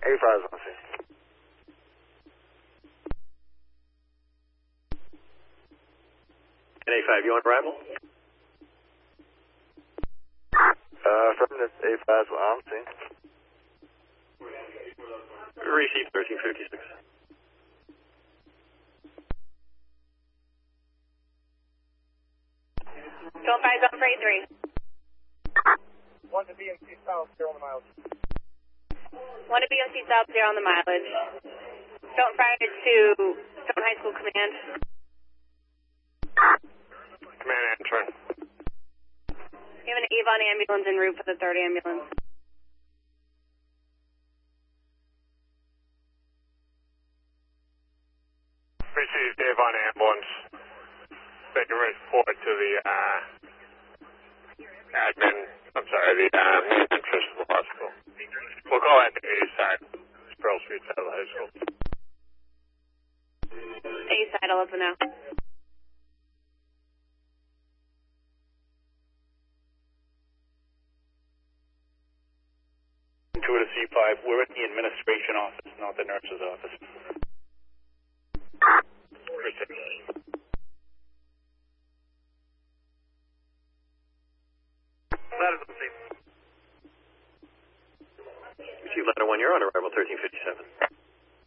A5's on scene. And A5, you on arrival? Affirmative, A5's on scene. Receive 1356. Don't find zone 33. 1 to BMC south, 0 on the mileage. 1 to BMC south, 0 on the mileage. Don't fire to Stone High School Command. Command answering. We have an Avon ambulance en route for the 3rd ambulance. Received Avon ambulance. Making report to the admin. I'm sorry, the main entrance of the hospital. We'll go at the A side. Pearl Street side of the high school. A side, I'll let them know. Two to C5. We're at the administration office, not the nurse's office. Ladder's on scene. Receive ladder 1, you're on arrival 1357.